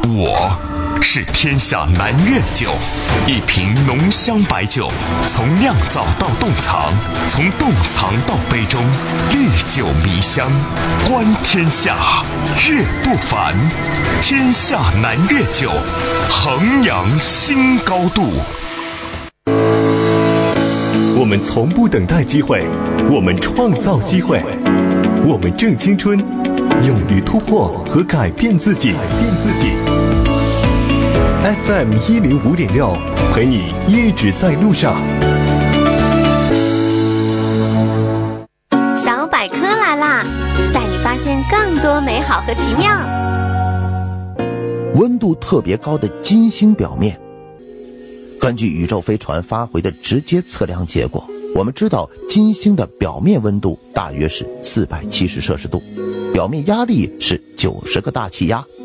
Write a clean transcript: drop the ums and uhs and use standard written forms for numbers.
我是天下南粤酒，一瓶浓香白酒，从酿造到冻藏，从冻藏到杯中，历久弥香，观天下，粤不凡。天下南粤酒，衡阳新高度。 我们从不等待机会，我们创造机会，我们正青春，勇于突破和改变自己。FM 105.6，陪你一直在路上。 小百科来啦，带你发现更多美好和奇妙。 温度特别高的金星表面，根据宇宙飞船发回的直接测量结果，我们知道金星的表面温度大约是470摄氏度，表面压力是90个大气压，